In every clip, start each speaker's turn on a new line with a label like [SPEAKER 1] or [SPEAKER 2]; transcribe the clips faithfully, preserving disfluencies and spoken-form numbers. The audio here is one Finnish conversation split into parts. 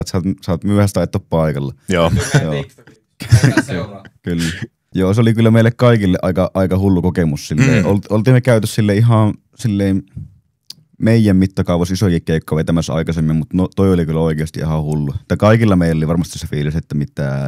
[SPEAKER 1] Sä oot, sä oot myöhäistä, et ole paikalla.
[SPEAKER 2] Joo.
[SPEAKER 1] Joo. Kyllä. Joo, se oli kyllä meille kaikille aika, aika hullu kokemus. Silleen. Mm. Oltiin me käyty sille ihan silleen meidän mittakaavassa isoja keikkoja vetämässä aikaisemmin, mutta no, toi oli kyllä oikeasti ihan hullu. Tai kaikilla meillä oli varmasti se fiilis, että mitä...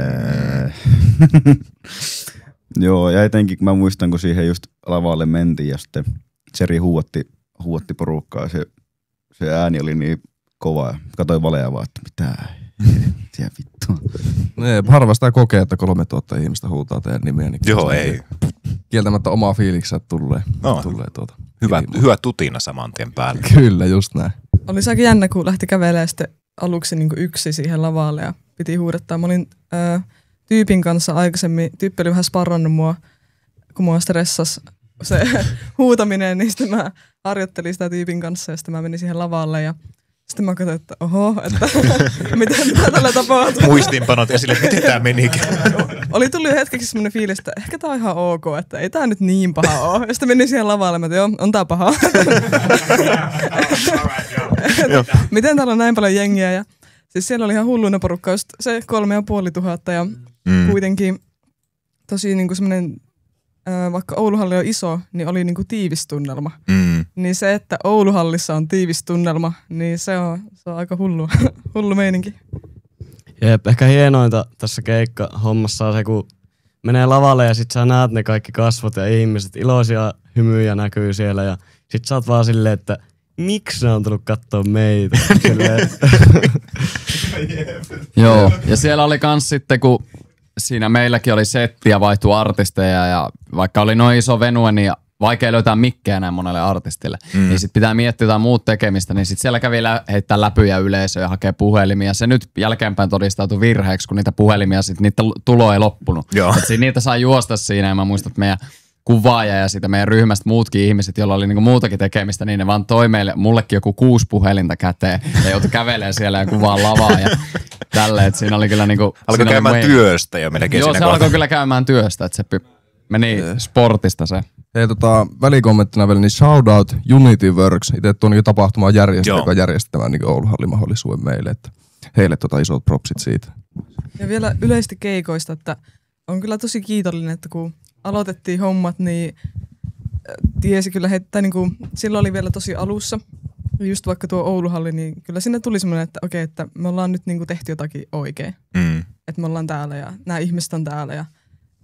[SPEAKER 1] Joo, ja etenkin mä muistan, kun siihen just lavalle mentiin ja sitten Seri huuatti, huuatti porukkaa. Se, se ääni oli niin kova ja katsoin Valea vaan, että mitä... Tiedä vittua.
[SPEAKER 3] Nee, harva sitä kokee, että kolmetuhatta ihmistä huutaa teidän nimeä. Niin
[SPEAKER 2] Joo, ei.
[SPEAKER 3] Kieltämättä omaa fiiliksä tulee,
[SPEAKER 2] no.
[SPEAKER 3] tulee tuota.
[SPEAKER 2] Hyvä, hyvä tutina saman tien päälle.
[SPEAKER 3] Kyllä, just näin.
[SPEAKER 4] Oli se aika jännä, kun lähti kävelemään sitten aluksi niin kuin yksi siihen lavalle ja piti huudettaa. Mä olin ää, tyypin kanssa aikaisemmin, tyyppi oli vähän sparrannut mua, kun mua stressasi se huutaminen, niin sitten mä harjoittelin sitä tyypin kanssa ja sitten mä menin siihen lavalle ja sitten mä katsoin, että oho, että mitä, mitä tällä tapahtuu.
[SPEAKER 2] Muistinpanot esille, miten tää menikin.
[SPEAKER 4] Oli tullut jo hetkeksi semmoinen fiilis, että ehkä tää on ihan ok, että ei tää nyt niin paha oo. Ja sitten menin siihen lavalle, että joo, on tää paha. Miten täällä on näin paljon jengiä. Ja siis siellä oli ihan hulluna porukka, just se kolme ja puoli tuhatta ja mm. kuitenkin tosi niinku semmoinen, äh, vaikka Ouluhalli on iso, niin oli niinku tiivis tunnelma. Mm. Niin se, että Ouluhallissa on tiivis tunnelma, niin se on, se on aika hullu, hullu meininki.
[SPEAKER 5] Jep, ehkä hienointa tässä keikka-hommassa on se, kun menee lavalle ja sit sä näet ne kaikki kasvot ja ihmiset, iloisia hymyjä näkyy siellä ja sit sä oot vaan silleen, että miksi ne on tullut kattoo meitä?
[SPEAKER 6] Joo, ja siellä oli kans sitten, kun siinä meilläkin oli setti ja vaihtui artisteja ja vaikka oli noin iso venue, niin vaikea löytää mikkejä näin monelle artistille. Mm. Niin sit pitää miettiä jotain muut tekemistä, niin sit siellä kävi lä- heittää läpyjä yleisöä ja hakee puhelimia. Se nyt jälkeenpäin todistautui virheeksi, kun niitä puhelimia, sit niitä tulo ei loppunut. Et sit niitä saa juosta siinä ja mä muistan, että meidän kuvaaja ja sitä meidän ryhmästä muutkin ihmiset, joilla oli niinku muutakin tekemistä, niin ne vaan toi meille, mullekin joku kuusi puhelinta käteen ja joutui kävelemään siellä ja kuvaa lavaa ja tälleen, että siinä oli kyllä niinku...
[SPEAKER 2] Alkoi käymään way... työstä jo melkein.
[SPEAKER 6] Joo, se kohta. Alkoi kyllä käymään työstä, että se py... meni yeah. sportista se.
[SPEAKER 3] Hei, tota, välikommenttina vielä, niin shout out Unity Works, itse tuon niin tapahtumaan järjestäjä, joka järjestämään niin Ouluhallin mahdollisuuden meille, että heille tota isot propsit siitä.
[SPEAKER 4] Ja vielä yleisesti keikoista, että on kyllä tosi kiitollinen, että kun aloitettiin hommat, niin tiesi kyllä, että niin kuin, silloin oli vielä tosi alussa, just vaikka tuo Ouluhalli, niin kyllä sinne tuli semmoinen, että okei, että me ollaan nyt niin kuin tehty jotakin oikein. Mm. Että me ollaan täällä ja nämä ihmiset on täällä ja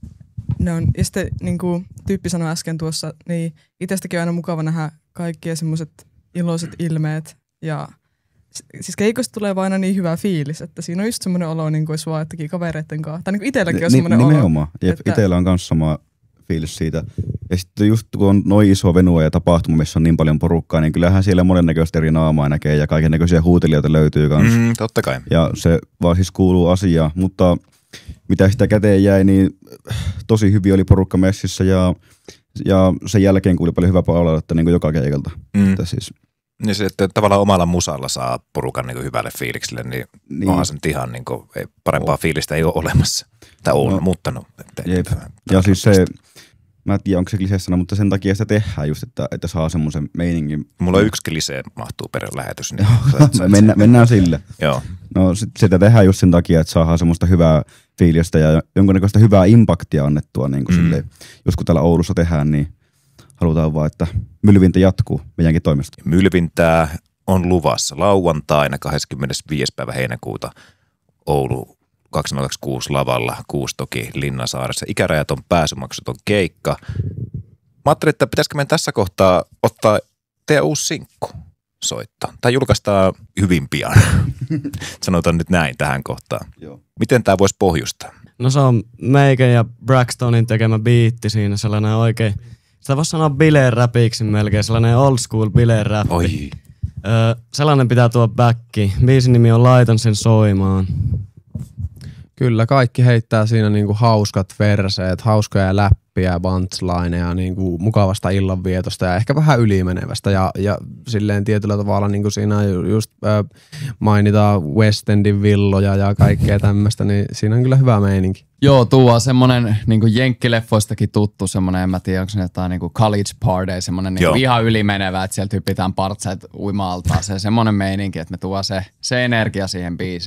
[SPEAKER 4] ne on, ja sitten niin kuin tyyppi sanoi äsken tuossa, niin itsestäkin on aina mukava nähdä kaikkia semmoiset iloiset ilmeet ja siis keikosta tulee vaan aina niin hyvä fiilis, että siinä on just semmoinen olo, niin kuin olisi vaan jotenkin kavereiden kanssa. Tai niin kuin itselläkin on semmoinen olo.
[SPEAKER 1] Nimenomaan. Jep, että... Itsellä on myös sama fiilis siitä. Ja sitten just kun on noin iso venue ja tapahtuma, missä on niin paljon porukkaa, niin kyllähän siellä monennäköistä eri naamaa näkee ja kaikennäköisiä huutelijoita löytyy kanssa.
[SPEAKER 2] Mm, totta kai.
[SPEAKER 1] Ja se vaan siis kuuluu asiaan, mutta mitä sitä käteen jäi, niin tosi hyvin oli porukka messissä ja, ja sen jälkeen kuuli paljon hyvää palautetta niin kuin joka keikalta. Mm. Että siis...
[SPEAKER 2] Niin se, että tavallaan omalla musalla saa porukan niin hyvälle fiilikselle, niin, niin. onhan se nyt ihan niin kuin, ei, parempaa oh. fiilistä ei ole olemassa. Tai on no. muuttanut. Että,
[SPEAKER 1] että, ja siis se, mä en tiedä onko se kliseessana, mutta sen takia sitä tehdään just, että, että saa semmoisen meiningin.
[SPEAKER 2] Mulla on yksi klisee, mahtuu per lähetys. Niin
[SPEAKER 1] Mennä, mennään sille. Joo. No sit, sitä tehdään just sen takia, että saadaan semmoista hyvää fiilistä ja jonkunnäköistä hyvää impaktia annettua. Niin kuin mm. silleen, just kun täällä Oulussa tehdään, niin halutaan vaan, että mylvintä jatkuu meidänkin toimesta.
[SPEAKER 2] Mylvintää on luvassa lauantaina kahdeskymmenesviides päivä heinäkuuta Oulu kaksituhattakaksikymmentäkuusi lavalla, Kuustoki Linnasaaressa. Ikärajat on pääsymaksuton keikka. Mä ajattelin, että pitäisikö meidän tässä kohtaa ottaa teidän uusi sinkku soittaa. Tai julkaistaan hyvin pian. Sanotaan nyt näin tähän kohtaan. Joo. Miten tää voisi pohjustaa?
[SPEAKER 5] No se on meikän ja Braxtonin tekemä biitti siinä, sellainen oikein... Sitä voisi sanoa bileen-räpiksi melkein, sellainen old school bileen-räppi.
[SPEAKER 2] Oi.
[SPEAKER 5] Öö, sellainen pitää tuoda backi. Biisin nimi on Laitan sen soimaan.
[SPEAKER 7] Kyllä, kaikki heittää siinä niinku hauskat verseet, hauskoja läppiä räppiä ja punchlineja niin kuin mukavasta illanvietosta ja ehkä vähän ylimenevästä ja, ja silleen tietyllä tavalla niin kuin siinä just äh, mainitaan West Endin villoja ja kaikkea tämmöistä, niin siinä on kyllä hyvä meininki.
[SPEAKER 6] Joo, tuo semmonen niinku jenkkileffoistakin tuttu semmonen, en mä tiedä, onko se jotain niinku college party, semmonen niinku ihan ylimenevä, että sieltä hypitään partseet uima-altaan. Se semmonen meininki, että me tuo se, se energia siihen biisiin.